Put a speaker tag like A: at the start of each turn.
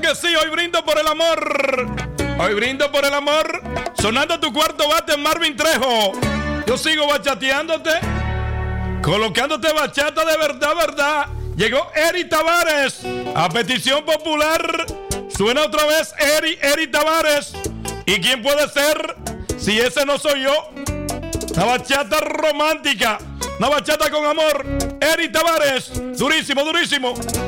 A: que sí, hoy brindo por el amor. Hoy brindo por el amor. Sonando tu cuarto bate, Marvin Trejo. Yo sigo bachateándote, colocándote bachata de verdad, verdad. Llegó Eri Tavares, a petición popular. Suena otra vez Eri Tavares. ¿Y quién puede ser si ese no soy yo? Una bachata romántica, una bachata con amor. Eri Tavares, durísimo, durísimo.